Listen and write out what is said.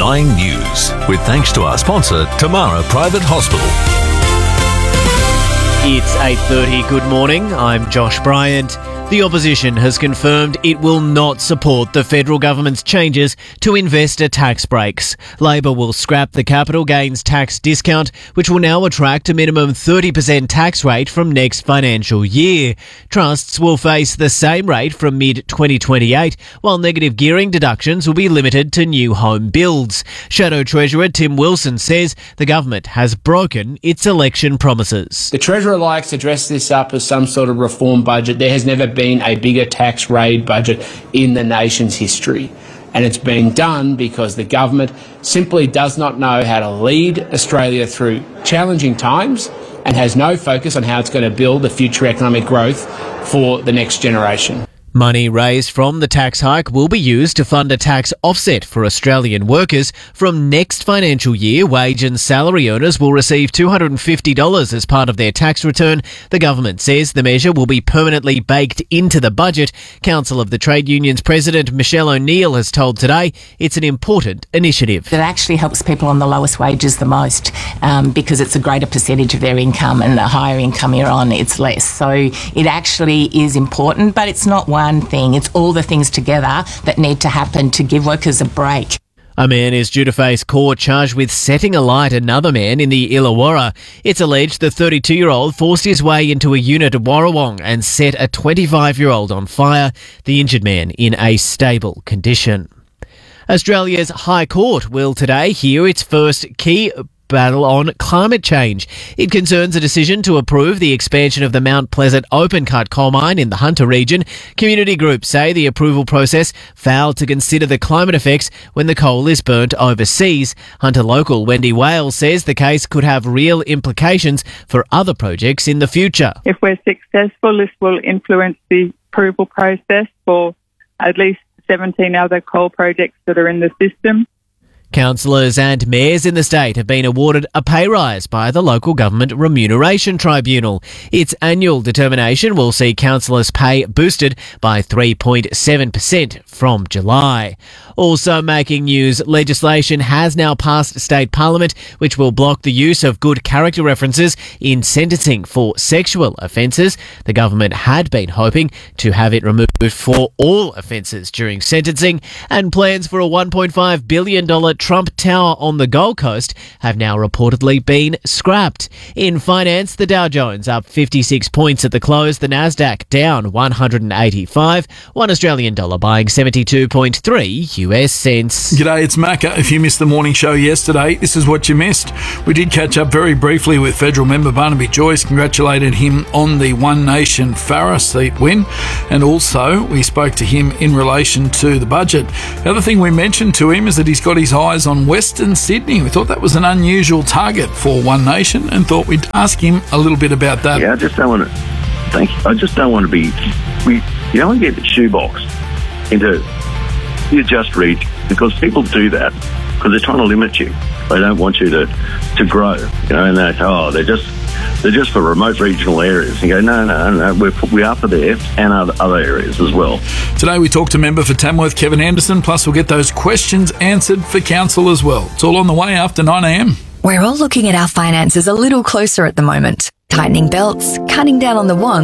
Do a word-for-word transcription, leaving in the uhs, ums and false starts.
Nine News, with thanks to our sponsor, Tamara Private Hospital. It's eight thirty. Good morning. I'm Josh Bryant. The opposition has confirmed it will not support the federal government's changes to investor tax breaks. Labor will scrap the capital gains tax discount, which will now attract a minimum thirty percent tax rate from next financial year. Trusts will face the same rate from mid twenty twenty-eight, while negative gearing deductions will be limited to new home builds. Shadow Treasurer Tim Wilson says the government has broken its election promises. The Treasurer likes to dress this up as some sort of reform budget. There has never been a bigger tax raid budget in the nation's history. And it's been done because the government simply does not know how to lead Australia through challenging times and has no focus on how it's going to build the future economic growth for the next generation. Money raised from the tax hike will be used to fund a tax offset for Australian workers. From next financial year, wage and salary earners will receive two hundred fifty dollars as part of their tax return. The government says the measure will be permanently baked into the budget. Council of the Trade Union's President Michelle O'Neill has told Today it's an important initiative. It actually helps people on the lowest wages the most um, because it's a greater percentage of their income, and the higher income you're on, it's less. So it actually is important, but it's not one One thing. It's all the things together that need to happen to give workers a break. A man is due to face court charged with setting alight another man in the Illawarra. It's alleged the thirty-two-year-old forced his way into a unit at Warrawong and set a twenty-five-year-old on fire, the injured man in a stable condition. Australia's High Court will today hear its first key battle on climate change. It concerns a decision to approve the expansion of the Mount Pleasant open-cut coal mine in the Hunter region. Community groups say the approval process failed to consider the climate effects when the coal is burnt overseas. Hunter local Wendy Wales says the case could have real implications for other projects in the future. If we're successful, this will influence the approval process for at least seventeen other coal projects that are in the system. Councillors and mayors in the state have been awarded a pay rise by the Local Government Remuneration Tribunal. Its annual determination will see councillors' pay boosted by three point seven percent from July. Also making news, legislation has now passed state parliament which will block the use of good character references in sentencing for sexual offences. The government had been hoping to have it removed for all offences during sentencing, and plans for a one point five billion dollars Trump Tower on the Gold Coast have now reportedly been scrapped. In finance, the Dow Jones up fifty-six points at the close, the Nasdaq down one hundred eighty-five, one Australian dollar buying seventy-two point three U S cents. G'day, it's Macca. If you missed the morning show yesterday, this is what you missed. We did catch up very briefly with federal member Barnaby Joyce, congratulated him on the One Nation Farrer seat win, and also we spoke to him in relation to the budget. The other thing we mentioned to him is that he's got his eyes on Western Sydney. We thought that was an unusual target for One Nation and thought we'd ask him a little bit about that. Yeah, I just don't want to, thank you. I just don't want to be, we, you don't want to get shoeboxed into your just reach, because people do that because they're trying to limit you. They don't want you to, to grow, you know, and they oh, they're just, they're just for remote regional areas. And you go, no, no, no, we're, we are for there and other, other areas as well. Today we talked to member for Tamworth, Kevin Anderson, plus we'll get those questions answered for council as well. It's all on the way after nine a.m. We're all looking at our finances a little closer at the moment. Tightening belts, cutting down on the wants.